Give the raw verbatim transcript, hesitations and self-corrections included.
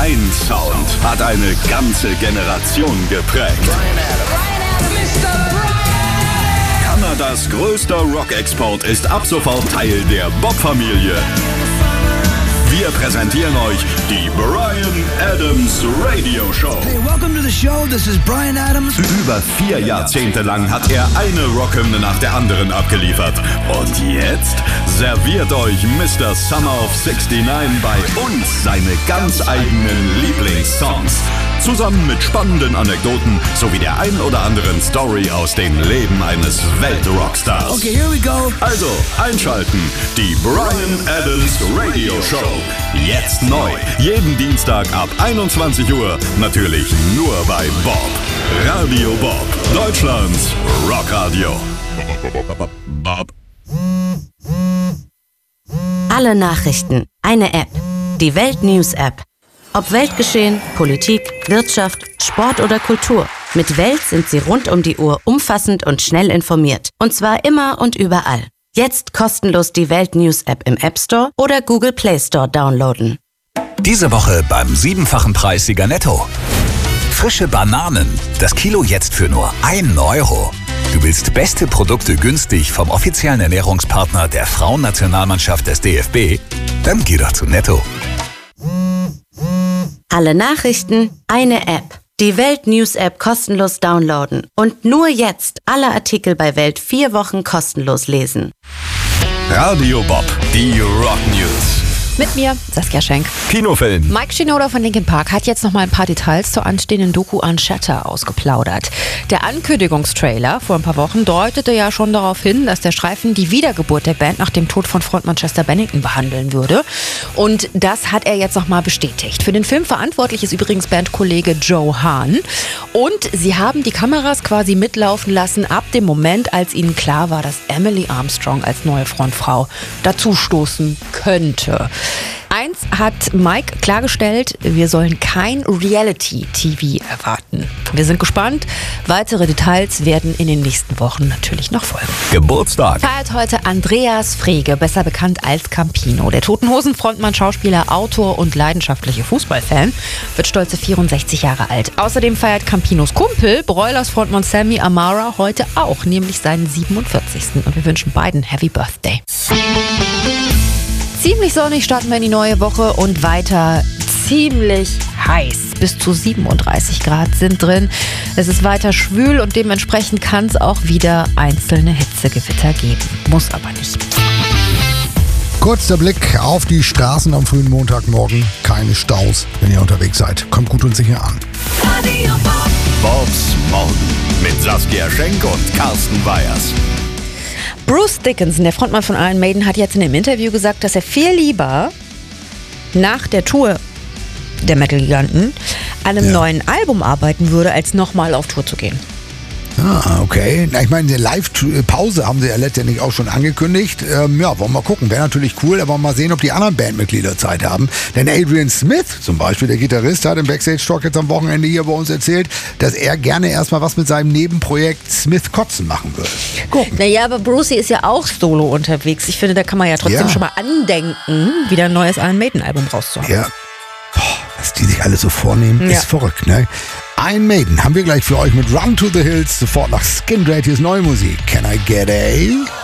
Ein Sound hat eine ganze Generation geprägt. Kanadas größter Rock-Export ist ab sofort Teil der Bob-Familie. Wir präsentieren euch die Bryan Adams Radio Show. Hey, welcome to the show. This is Bryan Adams. Über vier Jahrzehnte lang hat er eine Rockhymne nach der anderen abgeliefert. Und jetzt serviert euch Mister Summer of sixty-nine bei uns seine ganz eigenen Lieblingssongs. Zusammen mit spannenden Anekdoten sowie der ein oder anderen Story aus dem Leben eines Weltrockstars. Okay, here we go. Also einschalten, die Bryan Adams Radio Show. Jetzt neu, jeden Dienstag ab einundzwanzig Uhr, natürlich nur bei Bob. Radio Bob, Deutschlands Rockradio. Bob. Alle Nachrichten, eine App, die Welt-News-App. Ob Weltgeschehen, Politik, Wirtschaft, Sport oder Kultur. Mit Welt sind Sie rund um die Uhr umfassend und schnell informiert. Und zwar immer und überall. Jetzt kostenlos die Welt-News-App im App Store oder Google Play Store downloaden. Diese Woche beim siebenfachen Preissieger Netto. Frische Bananen. Das Kilo jetzt für nur einen Euro. Du willst beste Produkte günstig vom offiziellen Ernährungspartner der Frauennationalmannschaft des D F B? Dann geh doch zu Netto. Alle Nachrichten, eine App. Die Welt-News-App kostenlos downloaden. Und nur jetzt alle Artikel bei Welt vier Wochen kostenlos lesen. Radio Bob, die Rock News. Mit mir, Saskia Schenk. Kinofilm. Mike Shinoda von Linkin Park hat jetzt noch mal ein paar Details zur anstehenden Doku Unshatter ausgeplaudert. Der Ankündigungstrailer vor ein paar Wochen deutete ja schon darauf hin, dass der Streifen die Wiedergeburt der Band nach dem Tod von Frontmann Chester Bennington behandeln würde. Und das hat er jetzt noch mal bestätigt. Für den Film verantwortlich ist übrigens Bandkollege Joe Hahn. Und sie haben die Kameras quasi mitlaufen lassen ab dem Moment, als ihnen klar war, dass Emily Armstrong als neue Frontfrau dazustoßen könnte. Eins hat Mike klargestellt, wir sollen kein Reality-T V erwarten. Wir sind gespannt. Weitere Details werden in den nächsten Wochen natürlich noch folgen. Geburtstag. Feiert heute Andreas Frege, besser bekannt als Campino. Der Toten Hosen Frontmann, Schauspieler, Autor und leidenschaftliche Fußballfan wird stolze vierundsechzig Jahre alt. Außerdem feiert Campinos Kumpel, Broilers Frontmann Sammy Amara, heute auch, nämlich seinen siebenundvierzigsten Und wir wünschen beiden Happy Birthday. Ziemlich sonnig starten wir in die neue Woche und weiter ziemlich heiß. Bis zu siebenunddreißig Grad sind drin. Es ist weiter schwül und dementsprechend kann es auch wieder einzelne Hitzegewitter geben. Muss aber nicht. Kurz der Blick auf die Straßen am frühen Montagmorgen. Keine Staus, wenn ihr unterwegs seid. Kommt gut und sicher an. Bobs Morgen mit Saskia Schenk und Carsten Weyers. Bruce Dickinson, der Frontmann von Iron Maiden, hat jetzt in einem Interview gesagt, dass er viel lieber nach der Tour der Metal-Giganten an einem ja. neuen Album arbeiten würde, als nochmal auf Tour zu gehen. Ah, okay. Na, ich meine, eine Live-Pause haben sie ja letztendlich auch schon angekündigt. Ähm, ja, wollen wir mal gucken. Wäre natürlich cool, aber mal sehen, ob die anderen Bandmitglieder Zeit haben. Denn Adrian Smith zum Beispiel, der Gitarrist, hat im Backstage-Talk jetzt am Wochenende hier bei uns erzählt, dass er gerne erstmal was mit seinem Nebenprojekt Smith Kotzen machen würde. Gucken. Naja, aber Brucey ist ja auch solo unterwegs. Ich finde, da kann man ja trotzdem ja. schon mal andenken, wieder ein neues Iron Maiden-Album rauszuhauen. Ja. Boah, was die sich alle so vornehmen, ja. ist verrückt, ne? Iron Maiden haben wir gleich für euch mit Run to the Hills, sofort nach Skin Draid. Hier ist neue Musik. Can I get a...